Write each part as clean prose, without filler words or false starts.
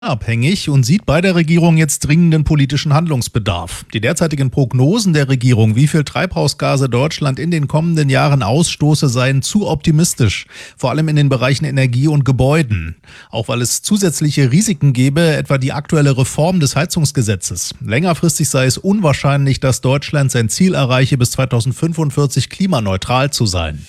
Abhängig und sieht bei der Regierung jetzt dringenden politischen Handlungsbedarf. Die derzeitigen Prognosen der Regierung, wie viel Treibhausgase Deutschland in den kommenden Jahren ausstoße, seien zu optimistisch. Vor allem in den Bereichen Energie und Gebäuden. Auch weil es zusätzliche Risiken gäbe, etwa die aktuelle Reform des Heizungsgesetzes. Längerfristig sei es unwahrscheinlich, dass Deutschland sein Ziel erreiche, bis 2045 klimaneutral zu sein.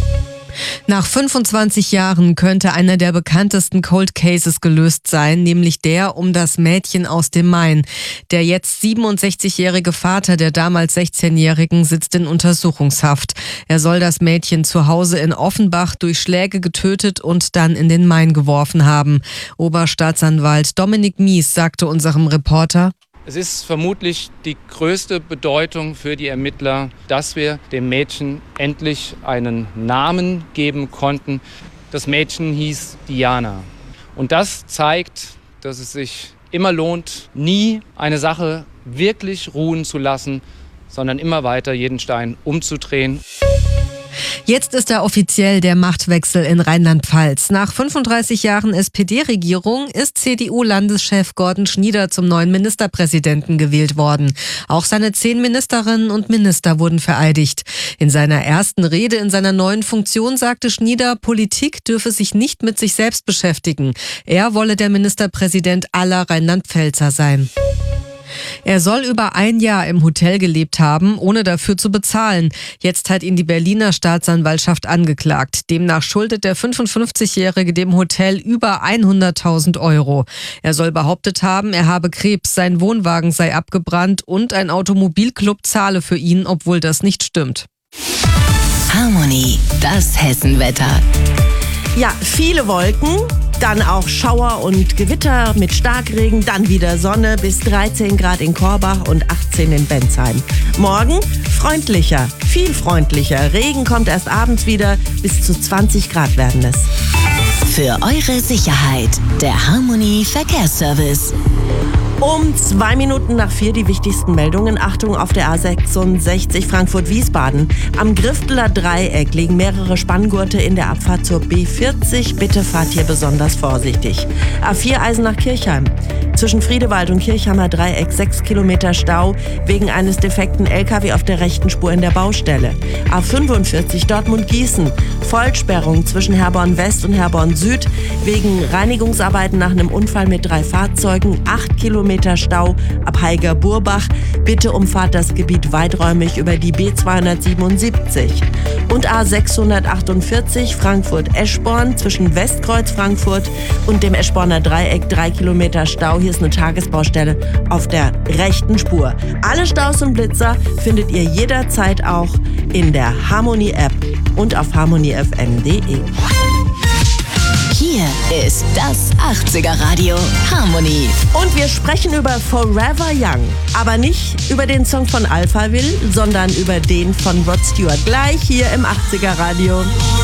Nach 25 Jahren könnte einer der bekanntesten Cold Cases gelöst sein, nämlich der um das Mädchen aus dem Main. Der jetzt 67-jährige Vater der damals 16-Jährigen sitzt in Untersuchungshaft. Er soll das Mädchen zu Hause in Offenbach durch Schläge getötet und dann in den Main geworfen haben. Oberstaatsanwalt Dominik Mies sagte unserem Reporter: Es ist vermutlich die größte Bedeutung für die Ermittler, dass wir dem Mädchen endlich einen Namen geben konnten. Das Mädchen hieß Diana. Und das zeigt, dass es sich immer lohnt, nie eine Sache wirklich ruhen zu lassen, sondern immer weiter jeden Stein umzudrehen. Jetzt ist da offiziell der Machtwechsel in Rheinland-Pfalz. Nach 35 Jahren SPD-Regierung ist CDU-Landeschef Gordon Schnieder zum neuen Ministerpräsidenten gewählt worden. Auch seine 10 Ministerinnen und Minister wurden vereidigt. In seiner ersten Rede in seiner neuen Funktion sagte Schnieder, Politik dürfe sich nicht mit sich selbst beschäftigen. Er wolle der Ministerpräsident aller Rheinland-Pfälzer sein. Er soll über ein Jahr im Hotel gelebt haben, ohne dafür zu bezahlen. Jetzt hat ihn die Berliner Staatsanwaltschaft angeklagt. Demnach schuldet der 55-Jährige dem Hotel über 100.000 Euro. Er soll behauptet haben, er habe Krebs, sein Wohnwagen sei abgebrannt und ein Automobilclub zahle für ihn, obwohl das nicht stimmt. Harmony, das Hessenwetter. Ja, viele Wolken, dann auch Schauer und Gewitter mit Starkregen, dann wieder Sonne bis 13 Grad in Korbach und 18 in Bensheim. Morgen freundlicher, viel freundlicher. Regen kommt erst abends wieder, bis zu 20 Grad werden es. Für eure Sicherheit, der Harmony Verkehrsservice. Um 2 Minuten nach 4 die wichtigsten Meldungen. Achtung auf der A66 Frankfurt-Wiesbaden. Am Grifteler Dreieck liegen mehrere Spanngurte in der Abfahrt zur B40. Bitte fahrt hier besonders vorsichtig. A4 Eisenach-Kirchheim. Zwischen Friedewald und Kirchheimer Dreieck 6 Kilometer Stau wegen eines defekten LKW auf der rechten Spur in der Baustelle. A45 Dortmund-Gießen. Vollsperrung zwischen Herborn West und Herborn Süd wegen Reinigungsarbeiten nach einem Unfall mit 3 Fahrzeugen. 8 Kilometer Stau ab Heiger-Burbach. Bitte umfahrt das Gebiet weiträumig über die B277. Und A648 Frankfurt-Eschborn zwischen Westkreuz Frankfurt und dem Eschborner Dreieck 3 Kilometer Stau. Hier ist eine Tagesbaustelle auf der rechten Spur. Alle Staus und Blitzer findet ihr jederzeit auch in der Harmony-App und auf harmonyfm.de. Hier ist das 80er-Radio Harmony. Und wir sprechen über Forever Young. Aber nicht über den Song von Alphaville, sondern über den von Rod Stewart. Gleich hier im 80er-Radio.